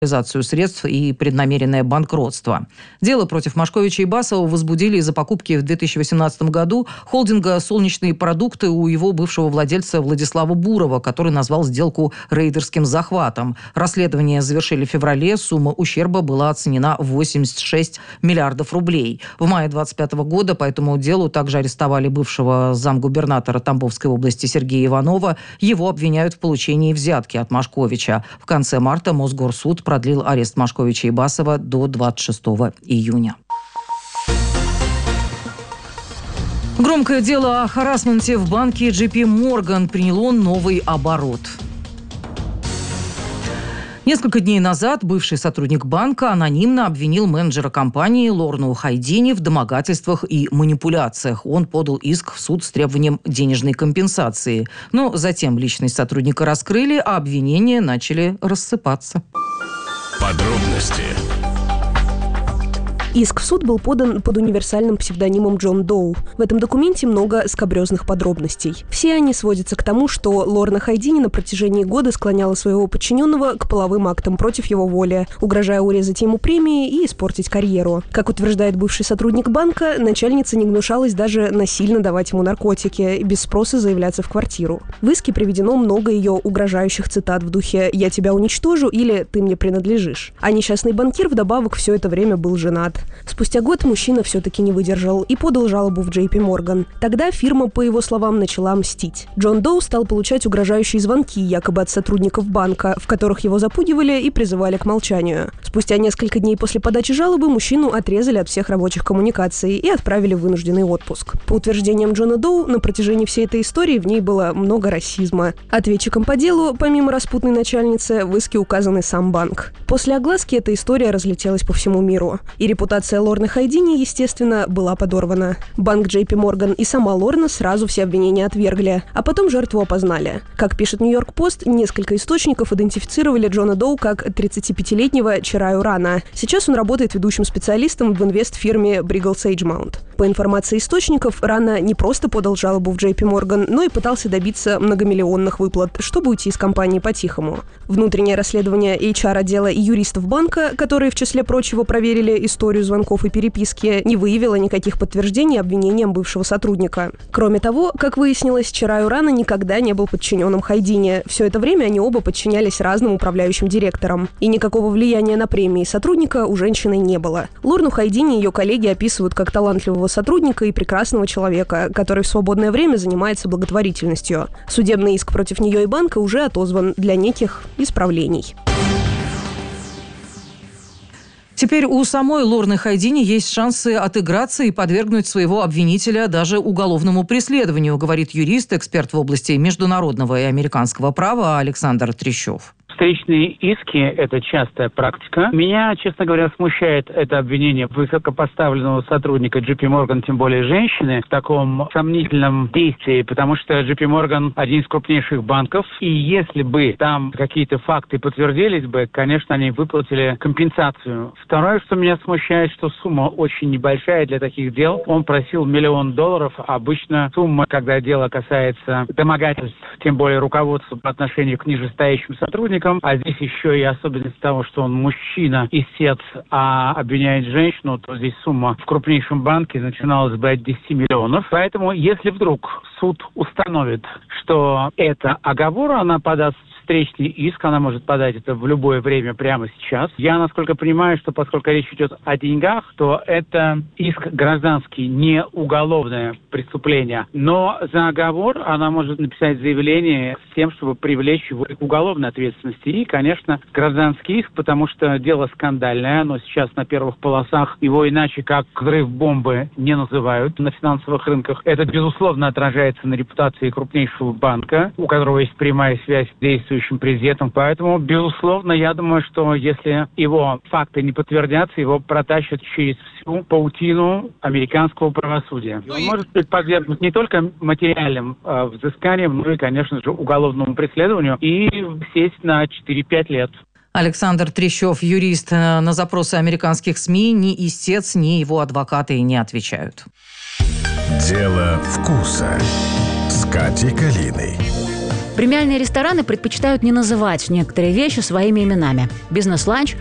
средств и преднамеренное банкротство. Дело против Машковича и Басова возбудили из-за покупки в 2018 году холдинга «Солнечные продукты» у его бывшего владельца Владислава Бурова, который назвал сделку рейдерским захватом. Расследование завершили в феврале. Сумма ущерба была оценена в 86 миллиардов рублей. В мае 2025 года по этому делу также арестовали бывшего замгубернатора Тамбовской области Сергея Иванова. Его обвиняют в получении взятки от Машковича. В конце марта Мосгорсуд продлил арест Машковича и Басова до 26 июня. Громкое дело о харассменте в банке JP Morgan приняло новый оборот. Несколько дней назад бывший сотрудник банка анонимно обвинил менеджера компании Лорну Хайдини в домогательствах и манипуляциях. Он подал иск в суд с требованием денежной компенсации. Но затем личность сотрудника раскрыли, а обвинения начали рассыпаться. Подробности. Иск в суд был подан под универсальным псевдонимом Джон Доу. В этом документе много скабрезных подробностей. Все они сводятся к тому, что Лорна Хайдини на протяжении года склоняла своего подчиненного к половым актам против его воли, угрожая урезать ему премии и испортить карьеру. Как утверждает бывший сотрудник банка, начальница не гнушалась даже насильно давать ему наркотики и без спроса заявляться в квартиру. В иске приведено много ее угрожающих цитат в духе «я тебя уничтожу» или «ты мне принадлежишь». А несчастный банкир вдобавок все это время был женат. Спустя год мужчина все-таки не выдержал и подал жалобу в JP Morgan. Тогда фирма, по его словам, начала мстить. Джон Доу стал получать угрожающие звонки якобы от сотрудников банка, в которых его запугивали и призывали к молчанию. Спустя несколько дней после подачи жалобы мужчину отрезали от всех рабочих коммуникаций и отправили в вынужденный отпуск. По утверждениям Джона Доу, на протяжении всей этой истории в ней было много расизма. Ответчиком по делу, помимо распутной начальницы, в иске указан и сам банк. После огласки эта история разлетелась по всему миру. И репутация Лорны Хайдини, естественно, была подорвана. Банк JP Morgan и сама Лорна сразу все обвинения отвергли, а потом жертву опознали. Как пишет Нью-Йорк Пост, несколько источников идентифицировали Джона Доу как 35-летнего Чираю Рана. Сейчас он работает ведущим специалистом в инвестфирме Briggle Sagemount. По информации источников, Рана не просто подал жалобу в JP Morgan, но и пытался добиться многомиллионных выплат, чтобы уйти из компании по-тихому. Внутреннее расследование HR-отдела и юристов банка, которые, в числе прочего, проверили историю звонков и переписки, не выявило никаких подтверждений обвинениям бывшего сотрудника. Кроме того, как выяснилось, Чираю Рана никогда не был подчиненным Хайдини. Все это время они оба подчинялись разным управляющим директорам. И никакого влияния на премии сотрудника у женщины не было. Лорну Хайдини ее коллеги описывают как талантливого сотрудника и прекрасного человека, который в свободное время занимается благотворительностью. Судебный иск против нее и банка уже отозван для неких исправлений. Теперь у самой Лорны Хайдини есть шансы отыграться и подвергнуть своего обвинителя даже уголовному преследованию, говорит юрист, эксперт в области международного и американского права Александр Трещев. Встречные иски – это частая практика. Меня, честно говоря, смущает это обвинение высокопоставленного сотрудника JP Morgan, тем более женщины, в таком сомнительном действии, потому что JP Morgan – один из крупнейших банков, и если бы там какие-то факты подтвердились бы, конечно, они выплатили компенсацию. Второе, что меня смущает, что сумма очень небольшая для таких дел. Он просил $1 миллион. Обычно сумма, когда дело касается домогательств, тем более руководства по отношению к нижестоящим сотрудникам, а здесь еще и особенность того, что он мужчина, истец, а обвиняет женщину, то здесь сумма в крупнейшем банке начиналась бы от 10 миллионов. Поэтому, если вдруг суд установит, что это оговор, она подаст встречный иск, она может подать это в любое время прямо сейчас. Я, насколько понимаю, что поскольку речь идет о деньгах, то это иск гражданский, не уголовное преступление. Но за оговор она может написать заявление с тем, чтобы привлечь его к уголовной ответственности. И, конечно, гражданский иск, потому что дело скандальное, оно сейчас на первых полосах, его иначе как взрыв бомбы не называют на финансовых рынках. Это, безусловно, отражается на репутации крупнейшего банка, у которого есть прямая связь с действующим президентом. Поэтому, безусловно, я думаю, что если его факты не подтвердятся, его протащат через всю паутину американского правосудия. Он может быть подвергнут не только материальным взысканиям, но и, конечно же, уголовному преследованию и сесть на 4-5 лет. Александр Трещев, юрист. На запросы американских СМИ ни истец, ни его адвокаты не отвечают. Дело вкуса с Катей Калиной. Премиальные рестораны предпочитают не называть некоторые вещи своими именами. Бизнес-ланч